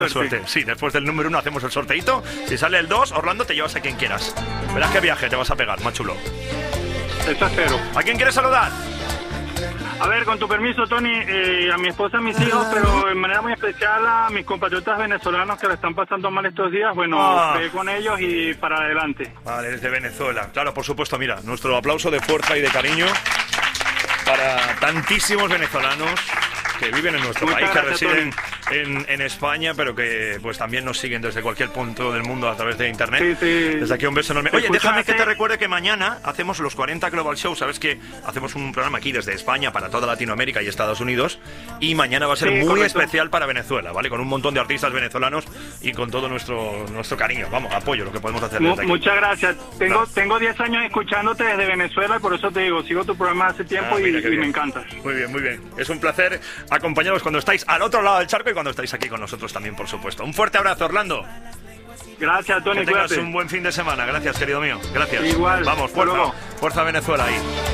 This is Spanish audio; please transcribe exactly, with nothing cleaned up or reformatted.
Suerte. Sí, después del número uno hacemos el sorteito. Si sale el dos, Orlando, te llevas a quien quieras. Verás qué viaje te vas a pegar, más chulo. Eso espero. ¿A quién quieres saludar? A ver, con tu permiso, Tony, eh, a mi esposa, a mis hijos, pero de manera muy especial a mis compatriotas venezolanos que le están pasando mal estos días. Bueno, Ah. ve con ellos y para adelante. Vale, desde Venezuela. Claro, por supuesto, mira, nuestro aplauso de fuerza y de cariño para tantísimos venezolanos que viven en nuestro Muchas país, que gracias, residen en, en España, pero que pues también nos siguen desde cualquier punto del mundo a través de internet. Sí, sí. Desde aquí un beso enorme. Oye, Escucha, déjame que te sí. recuerde que mañana hacemos los cuarenta Global Show. Sabes que hacemos un programa aquí desde España para toda Latinoamérica y Estados Unidos. Y mañana va a ser Sí, muy correcto. especial para Venezuela, ¿vale? Con un montón de artistas venezolanos y con todo nuestro, nuestro cariño. Vamos, apoyo lo que podemos hacer Mu- desde aquí. muchas gracias. Tengo Claro. tengo diez años escuchándote desde Venezuela y por eso te digo, sigo tu programa hace tiempo Ah, y, mira qué y bien. me encanta. Muy bien, muy bien. Es un placer acompañaros cuando estáis al otro lado del charco y cuando estáis aquí con nosotros también, por supuesto. Un fuerte abrazo, Orlando. Gracias, Tony, Que tengas cuídate. un buen fin de semana. Gracias, querido mío. Gracias. Igual. Vamos, Hasta fuerza, luego. fuerza Venezuela ahí.